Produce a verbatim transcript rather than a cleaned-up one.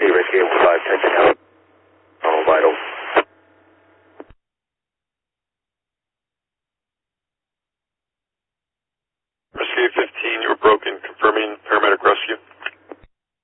Rescue five ten ten. All vital. Rescue fifteen, you were broken. Confirming paramedic rescue.